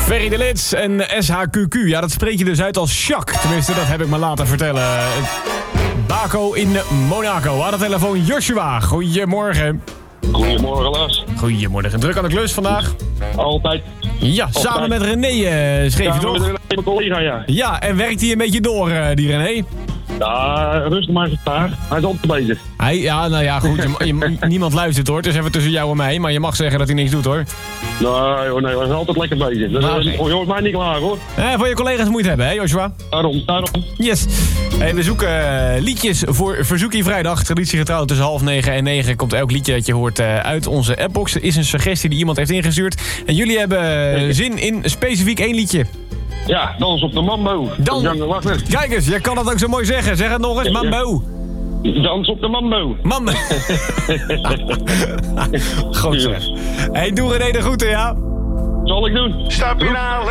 Ferry de Lits en SHQQ. Ja, dat spreek je dus uit als Shak. Tenminste, dat heb ik me laten vertellen. Baco in Monaco. Aan de telefoon Joshua. Goedemorgen. Goedemorgen, Lars. Goedemorgen. Druk aan de klus vandaag? Altijd. Ja, samen met René schreef je toch? Met mijn collega, ja. Ja, en werkt hij een beetje door, die René? Ja, rustig maar eens daar. Hij is altijd bezig. Goed. Niemand luistert hoor. Het is even tussen jou en mij. Maar je mag zeggen dat hij niks doet hoor. Nee, hij is altijd lekker bezig. Dus Nou, je hoort mij niet klaar, hoor. Voor je collega's moet je het hebben, hè Joshua? Daarom. Yes. Hey, we zoeken liedjes voor Verzoekie Vrijdag. Traditiegetrouw tussen 8:30 en 9 komt elk liedje dat je hoort uit onze appbox. Er is een suggestie die iemand heeft ingestuurd. En jullie hebben zin in specifiek één liedje. Ja, dans op de mambo. Kijk eens, je kan het ook zo mooi zeggen. Zeg het nog eens, mambo. Dans op de mambo. Mambo. Goed zeg. Hey, doe René de groeten, ja? Zal ik doen. Stap je nou